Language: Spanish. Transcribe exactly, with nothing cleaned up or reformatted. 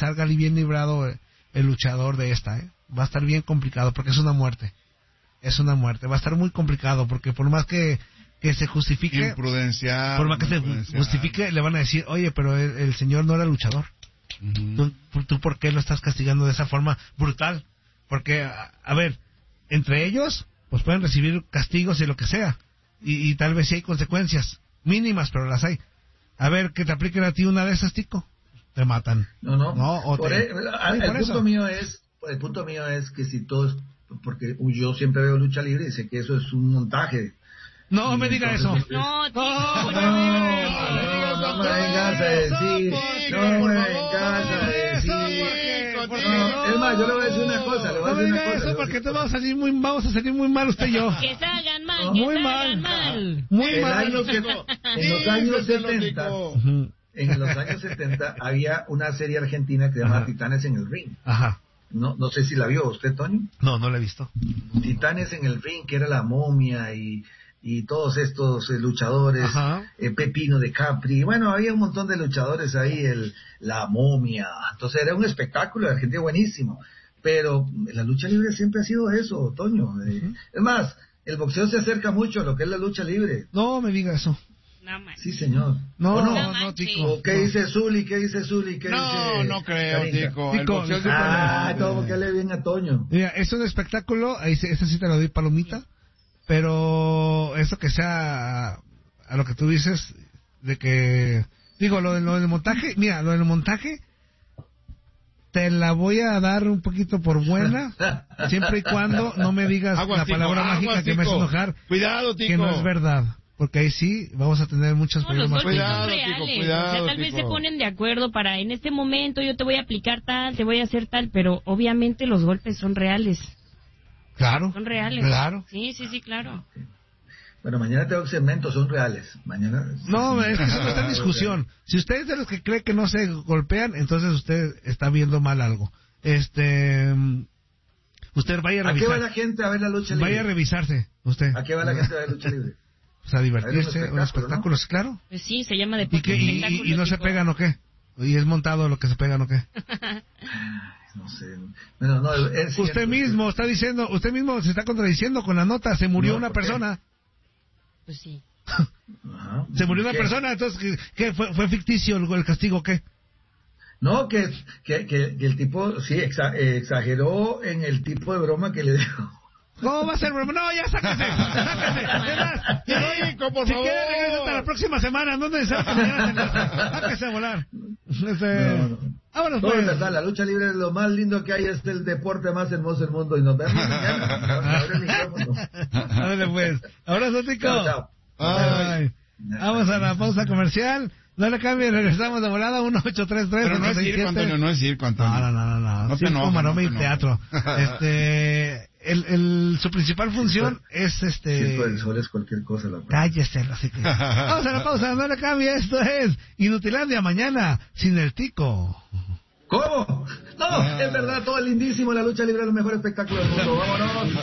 salga bien librado el, el luchador de esta, ¿eh? Va a estar bien complicado porque es una muerte. Es una muerte. Va a estar muy complicado porque por más que, que se justifique... Imprudencial. Por más que se justifique, le van a decir, oye, pero el, el señor no era luchador. Uh-huh. ¿Tú, ¿Tú por qué lo estás castigando de esa forma brutal? Porque, a, a ver, entre ellos, pues pueden recibir castigos y lo que sea. Y, y tal vez sí hay consecuencias. Mínimas, pero las hay. A ver, que te apliquen a ti una de esas, Tico. Te matan. No, no. no o por te... el, el, el punto mío es, el punto mío es que si todos, porque yo siempre veo lucha libre y sé que eso es un montaje. No me diga eso. Es... No, tío, no, no, no, no me vengas a decir, no me vengas a decir. No, es más, yo le voy a decir una cosa, le voy a decir una cosa. Eso porque te vamos a salir muy, vamos a salir muy mal usted y yo. Que salgan mal, no, que muy salgan mal, mal. Muy el mal. Año que, en los años setenta, en los años setenta había una serie argentina que se llama Titanes en el Ring. Ajá. No, no sé si la vio usted, Toño. No, no la he visto. Titanes en el Ring, que era la momia y, y todos estos eh, luchadores, eh, Pepino de Capri, bueno, había un montón de luchadores ahí, el, la momia, entonces era un espectáculo de Argentina buenísimo, pero la lucha libre siempre ha sido eso, Toño. Eh, uh-huh. Es más, el boxeo se acerca mucho a lo que es la lucha libre. No me diga eso. No, man. Sí, señor. No, no, no, no, Tico. ¿Qué no. dice Zuli? ¿Qué dice Zuli? ¿Qué no, dice no creo, Karinka? Tico. Tico, el ah, todo porque le viene a Toño. Mira, es un espectáculo, ahí ese sí te lo doy palomita, pero eso que sea a, a lo que tú dices, de que, digo, lo, lo del montaje, mira, lo del montaje, te la voy a dar un poquito por buena, siempre y cuando no me digas aguas, la Tico, palabra aguas, mágica que Tico. me hace enojar. Cuidado, Tico. Que no es verdad. Porque ahí sí vamos a tener muchos no, problemas. Los golpes Cuidado, son reales. Tico, cuidado, o sea, tal Tico. vez se ponen de acuerdo para en este momento yo te voy a aplicar tal, te voy a hacer tal, pero obviamente los golpes son reales. Claro. Son reales. Claro. Sí, sí, sí, claro. Bueno, mañana tengo segmentos, son reales. Mañana. No, es que eso no está en discusión. Si usted es de los que cree que no se golpean, entonces usted está viendo mal algo. Este. Usted vaya a revisar. ¿A qué va la gente a ver la lucha libre? Vaya a revisarse, usted. ¿A qué va la gente a ver lucha libre? Pues a divertirse, a los espectáculos, ¿no? Claro. Pues sí, se llama ¿Y, deporte que, y, espectáculo. y, y no se pegan o qué? ¿Y es montado lo que se pegan o qué? No sé. Bueno, no, es usted cierto, mismo está diciendo, usted mismo se está contradiciendo con la nota, se murió no, una persona. Pues sí. Ajá. Se murió una ¿Qué? persona, entonces, ¿qué, qué fue, fue ficticio el, el castigo o qué? No, que, que, que, que el tipo, sí, exa, exageró en el tipo de broma que le dijo. ¿Cómo va a ser broma? No, ya sáquese, sáquese. Además, Chico, por si favor. quiere regresar hasta la próxima semana, no es necesario que mañana se sáquese a volar. Este... No, no. Vámonos, Todo pues. es verdad, la lucha libre es lo más lindo que hay, es el deporte más hermoso del mundo y nos vemos mañana. Abre el micrófono. Ándale, pues. Abrazo, Tico. Chao, chao. Ay. Vamos a la pausa comercial. No le cambie, regresamos de volada. uno ocho tres tres. Pero no es circo, Antonio, no es circo, Antonio. No, no, no, no. No te Circo, enojes, maroma no y te teatro. Este, el, el, su principal función Circo, es este... Circo del Sol es cualquier cosa. La Cállese, así que... Vamos a la pausa, no le cambie. Esto es Inutilandia mañana, sin el Tico. ¿Cómo? No, es verdad, todo es lindísimo, la lucha libre es el mejor espectáculo del mundo. Vámonos.